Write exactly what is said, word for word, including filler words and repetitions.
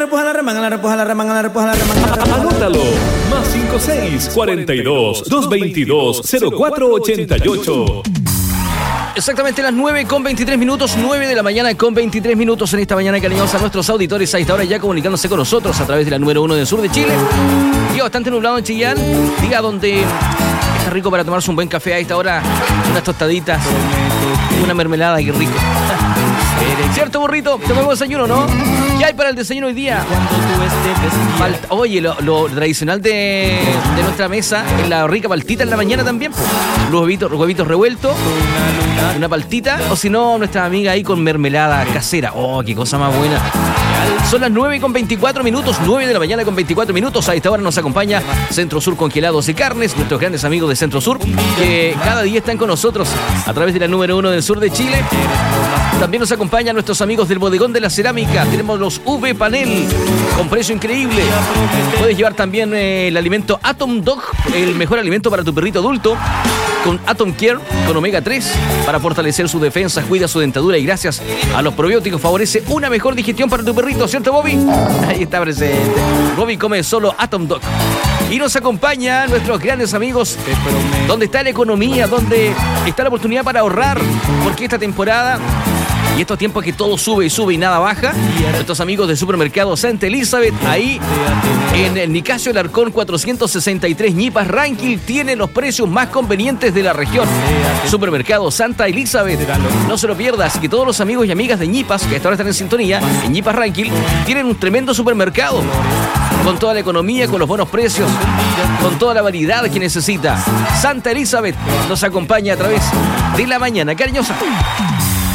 repuja la remanga, la repuja la remanga, la repuja la remanga. Anótalo. Más cinco seis, cuarenta y dos, doscientos veintidós, cero cuatro ochenta y ocho. Exactamente las nueve con veintitrés minutos, nueve de la mañana con veintitrés minutos en esta mañana cariñosa. Nuestros auditores a esta hora ya comunicándose con nosotros a través de la número uno del sur de Chile. Día bastante nublado en Chillán, día donde está rico para tomarse un buen café a esta hora, unas tostaditas, una mermelada, qué rico. ¿Cierto, burrito? Tomamos desayuno, ¿no? ¿Qué hay para el desayuno hoy día? Falta, oye, lo, lo tradicional de, de nuestra mesa es la rica paltita en la mañana también. Los huevitos, huevitos revueltos, una paltita, o si no, nuestra amiga ahí con mermelada casera. Oh, qué cosa más buena. Son las nueve con veinticuatro minutos, nueve de la mañana con veinticuatro minutos. A esta hora nos acompaña Centro Sur Congelados y Carnes, nuestros grandes amigos de Centro Sur, que cada día están con nosotros a través de la número uno del sur de Chile. También nos acompañan nuestros amigos del Bodegón de la Cerámica. Tenemos los V Panel con precio increíble. Puedes llevar también eh, el alimento Atom Dog, el mejor alimento para tu perrito adulto, con Atom Care, con omega tres, para fortalecer su defensa, cuida su dentadura y gracias a los probióticos favorece una mejor digestión para tu perrito, ¿cierto, Bobby? Ahí está presente. Bobby come solo Atom Dog. Y nos acompaña nuestros grandes amigos, donde está la economía, donde está la oportunidad para ahorrar, porque esta temporada y estos tiempos que todo sube y sube y nada baja, nuestros amigos de Supermercado Santa Elizabeth, ahí en Nicasio Alarcón cuatrocientos sesenta y tres, Ñipas Ranquil, tienen los precios más convenientes de la región. Supermercado Santa Elizabeth, no se lo pierda. Así que todos los amigos y amigas de Ñipas, que hasta ahora están en sintonía, en Ñipas Ranquil, tienen un tremendo supermercado, con toda la economía, con los buenos precios, con toda la variedad que necesita. Santa Elizabeth nos acompaña a través de la mañana cariñosa.